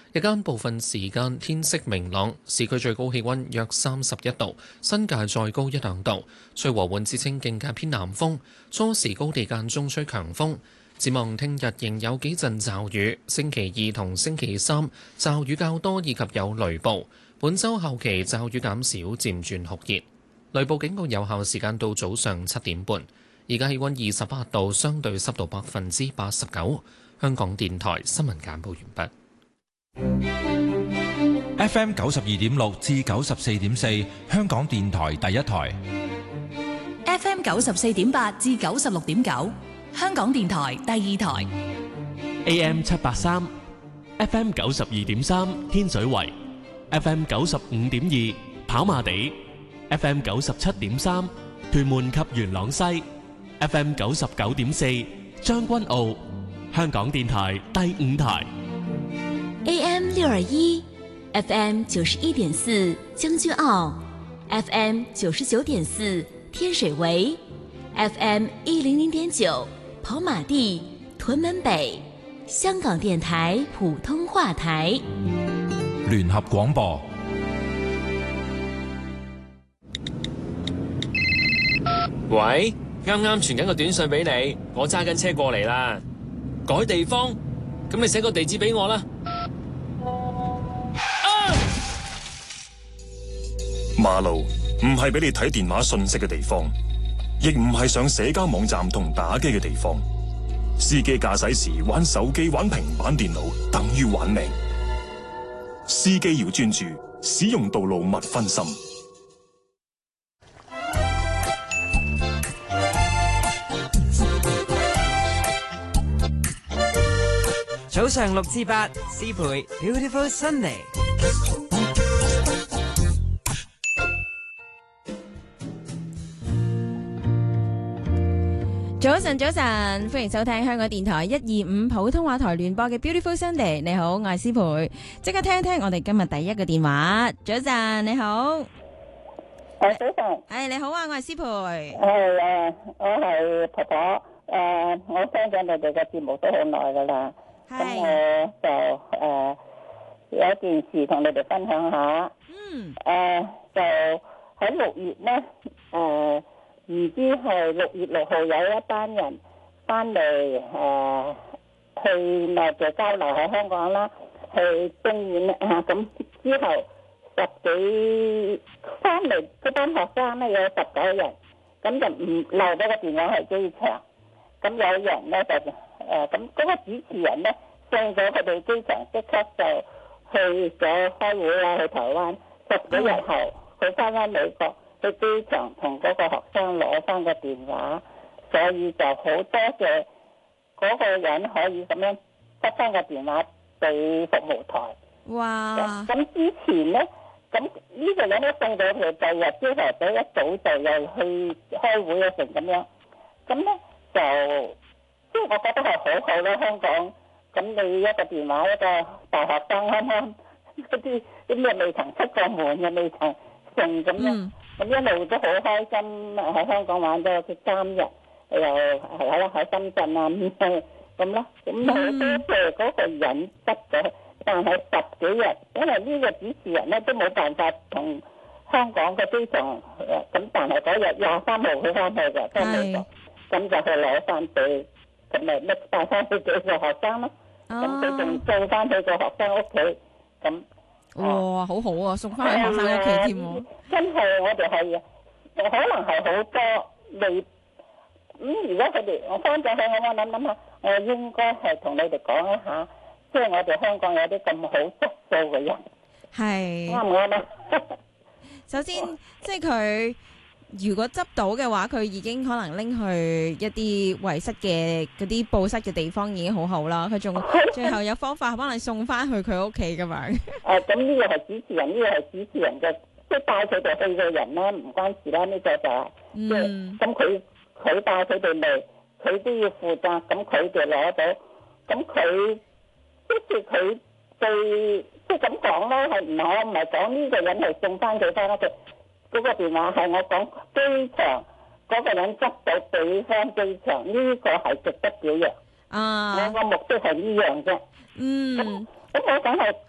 日間部分時間天色明朗，市區最高氣溫約31度，新界再高1-2度，吹和緩至清勁嘅偏南風，初時高地間中吹強風。展望聽日仍有幾陣驟雨，星期2同星期3驟雨較多以及有雷暴。本週後期驟雨減少，漸轉酷熱。雷暴警告有效時間到早上7點半。而家氣溫28度，相對濕度89%。香港電台新聞簡報完畢。 FM 92.6至94.4，香港電台第一台。 FM 94.8至96.9，香港電台第二台。 AM 783 FM 92.3，天水圍 FM 95.2，跑馬地 FM 97.3，屯門及元朗西 FM 99.4，將軍澳。香港電台第五台。 AM 621 FM 91.4，將軍澳 FM 99.4，天水圍 FM 100.9，跑馬地屯門北。香港電台普通話台。 聯合廣播。 喂，啱啱傳緊個短信俾你，我揸緊車過嚟啦。改地方，咁你寫個地址俾我啦。 馬路唔係俾你睇電話信息嘅地方，亦唔係上社交網站同打機嘅地方。司機駕駛時玩手機、玩平板電腦，等於玩命。司機要專注，使用道路勿分心。 早上6至8，思培 Beautiful Sunday。 早晨，歡迎收聽香港電台125普通話台聯播嘅 Beautiful Sunday。你好，我係思培，即刻聽一聽我哋今日第一個電話。早晨，你好。 早晨。 係你好啊，我係思培。 我係婆婆。我聽咗你哋嘅節目都好耐噶啦。咁我就有一件事同你哋分享下。就喺6月咧，唔知係6月6號有一班人翻嚟去內地交流喺香港啦，去東莞啊，咁之後10幾翻嚟嗰班學生咧有19人，咁就唔留咗個電話喺機場，咁有人咧就咁嗰個主持人咧送咗佢哋機場，即刻就去咗開會啦，去台灣10幾日後佢翻美國。去機場同嗰個學生攞翻個電話，所以就好多謝嗰個人可以咁樣得翻個電話俾服務台。 哇！ 咁之前咧，咁呢個人咧送到佢第日朝頭早一早就又去開會啊成咁樣，咁咧就即係我覺得係好好啦，香港咁你一個電話一個大學生啱啱嗰啲咩未曾出過門嘅未曾成咁樣。咁一路都好開心，喺香港玩咗3日，又係喺深圳啊咁啦。咁好多謝嗰個人得咗，但係10幾日，因為呢個主持人咧都冇辦法同香港嘅機場咁，但係嗰日23號佢翻去嘅，翻美國，咁就去攞翻俾，咁咪拎帶翻去幾個學生咯。咁佢仲送翻去個學生屋企咁。 哇，好好啊，送翻去學生屋企添喎！ 真係我哋係可能係好多未如果佢哋我翻咗去，我諗下，我應該係同你哋講一下，即係我哋香港有啲咁好質素嘅人， 係啱唔啱啊？ 首先，即係佢如果執到嘅話，佢已經可能拎去一啲遺失嘅嗰啲報失嘅地方已經好好啦。佢仲最後有方法幫你送翻去佢屋企噶嘛？ 咁呢個係主持人，呢個係主持人嘅，即係帶佢哋去嘅人咧，唔關事啦。呢個就係即係咁，佢帶佢哋嚟，佢都要負責。咁佢哋攞到，咁佢即係佢對即係咁講啦，係唔係講呢個人係送翻佢翻屋企。嗰個電話係我講機場嗰個人執到俾翻機場，呢個係值得表揚。我個目的係呢樣啫。咁我梗係